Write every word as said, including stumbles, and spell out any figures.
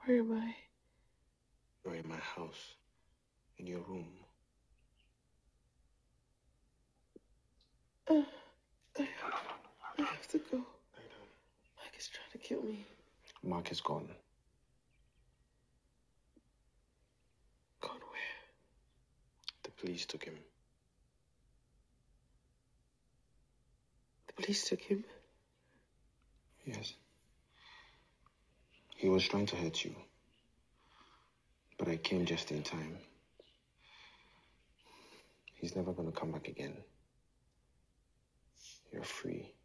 Where am I? You're in my house. In your room. Uh, I, I have to go. Mike is trying to kill me. Mark is gone. Gone where? The police took him. The police took him? Yes. He was trying to hurt you. But I came just in time. He's never going to come back again. You're free.